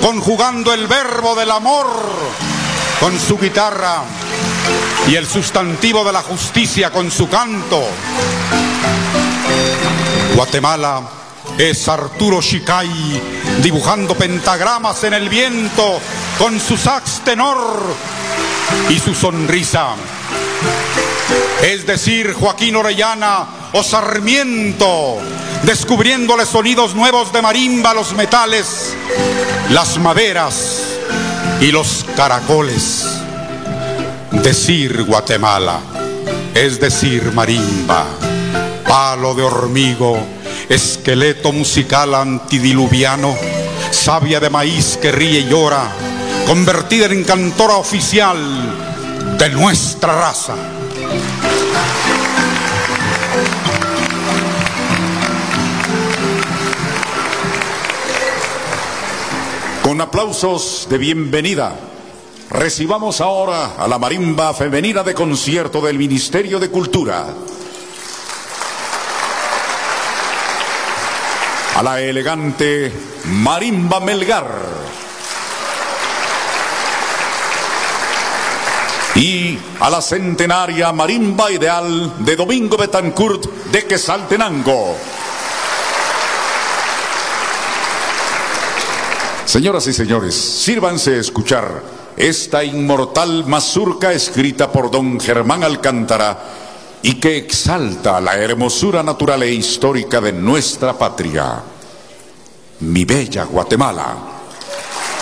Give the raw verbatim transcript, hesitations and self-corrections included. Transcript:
conjugando el verbo del amor con su guitarra y el sustantivo de la justicia con su canto. Guatemala es Arturo Chicay dibujando pentagramas en el viento con su sax tenor y su sonrisa. Es decir, Joaquín Orellana o Sarmiento descubriéndole sonidos nuevos de marimba a los metales, las maderas y los caracoles. Decir Guatemala es decir marimba, palo de hormigo, esqueleto musical antidiluviano, savia de maíz que ríe y llora, convertida en cantora oficial de nuestra raza. Con aplausos de bienvenida, recibamos ahora a la marimba femenina de concierto del Ministerio de Cultura. A la elegante Marimba Melgar. Y a la centenaria Marimba Ideal de Domingo Betancourt de Quetzaltenango. Señoras y señores, sírvanse escuchar esta inmortal mazurca escrita por don Germán Alcántara y que exalta la hermosura natural e histórica de nuestra patria. Mi bella Guatemala.